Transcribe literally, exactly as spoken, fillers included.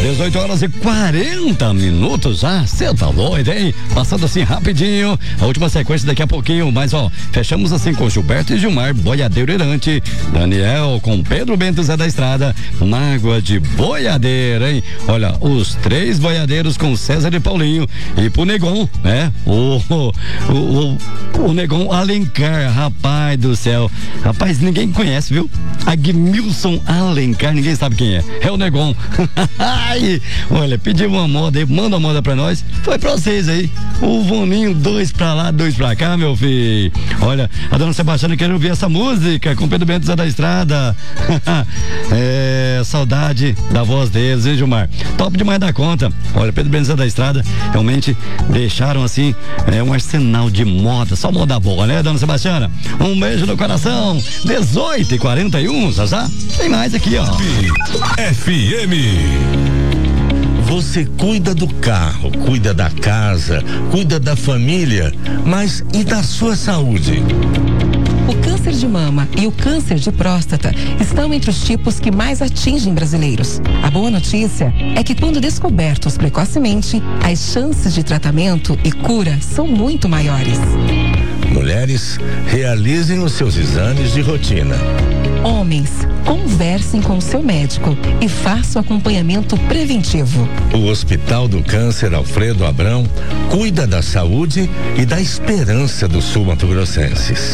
dezoito horas e quarenta minutos já. Você tá doido, hein? Passando assim rapidinho. A última sequência daqui a pouquinho. Mas, ó, fechamos assim com Gilberto e Gilmar, Boiadeiro Errante. Daniel com Pedro Bento Zé da Estrada. Mágoa de Boiadeira, hein? Olha, os três boiadeiros com César e Paulinho. E pro Negon, né? O, o, o, o Negon Alencar, rapaz do céu. Rapaz, ninguém conhece, viu? Agmilson Alencar, ninguém sabe quem é. É o Negon. Ai, olha, pediu uma moda aí, manda uma moda pra nós. Foi pra vocês aí. O Voninho, dois pra lá, dois pra cá, meu filho. Olha, a dona Sebastiana quer ouvir essa música com Pedro Bento Zé da Estrada. É, saudade da voz deles, hein, Gilmar? Top demais da conta. Olha, Pedro Bento Zé da Estrada realmente deixaram assim é, um arsenal de moda, só moda boa, né, dona Sebastiana? Um beijo no coração. dezoito e quarenta e um, já já tem mais aqui, ó. F M. Você cuida do carro, cuida da casa, cuida da família, mas e da sua saúde? O câncer de mama e o câncer de próstata estão entre os tipos que mais atingem brasileiros. A boa notícia é que, quando descobertos precocemente, as chances de tratamento e cura são muito maiores. Mulheres, realizem os seus exames de rotina. Homens, conversem com o seu médico e façam acompanhamento preventivo. O Hospital do Câncer Alfredo Abrão cuida da saúde e da esperança dos sul-mato-grossenses.